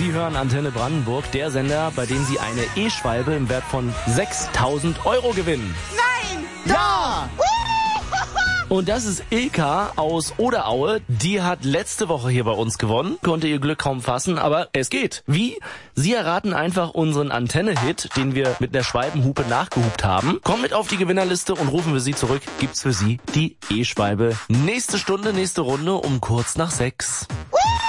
Sie hören Antenne Brandenburg, der Sender, bei dem Sie eine E-Schwalbe im Wert von 6.000 € gewinnen. Nein! Ja! Und das ist Ilka aus Oderaue. Die hat letzte Woche hier bei uns gewonnen, konnte ihr Glück kaum fassen, aber es geht. Wie? Sie erraten einfach unseren Antenne-Hit, den wir mit der Schwalbenhupe nachgehupt haben. Kommt mit auf die Gewinnerliste und rufen wir Sie zurück. Gibt's für Sie die E-Schwalbe. Nächste Stunde, nächste Runde um kurz nach 6.